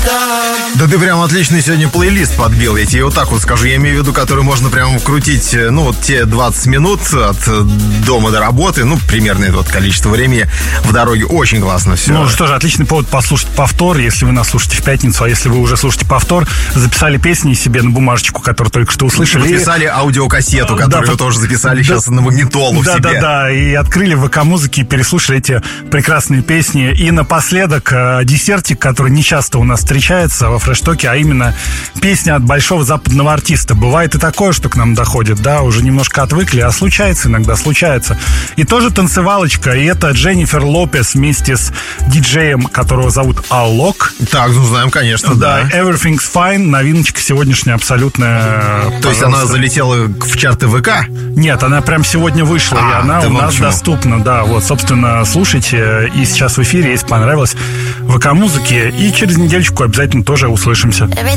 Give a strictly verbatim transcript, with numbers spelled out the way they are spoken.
Да ты прям отличный сегодня плейлист подбил. Я тебе вот так вот скажу. Я имею в виду, который можно прям крутить, ну, вот те двадцать минут от дома до работы. Ну, примерно это вот количество времени в дороге. Очень классно все. Ну, что же, отличный повод послушать повтор, если вы нас слушаете в пятницу. А если вы уже слушаете повтор, записали песни себе на бумажечку, которую только что услышали. Записали аудиокассету, которую да, вы тоже записали да, сейчас на магнитолу да, в себе. Да, да, да. И открыли ВК-музыки и переслушали эти прекрасные песни. И напоследок десертик, который не часто у нас встречается во фрештоке, а именно песня от большого западного артиста. Бывает и такое, что к нам доходит, да, уже немножко отвыкли, а случается иногда, случается. И тоже танцевалочка, и это Дженнифер Лопес вместе с диджеем, которого зовут Аллок. Так, ну знаем, конечно, да. Да, Everything's Fine, новиночка сегодняшняя абсолютная. То есть она залетела в чарты ВК? Нет, она прям сегодня вышла, а, и она у нас почему? доступна, да, вот, собственно, слушайте, и сейчас в эфире, если понравилось, ВК-музыки, и через недельку обязательно тоже услышимся.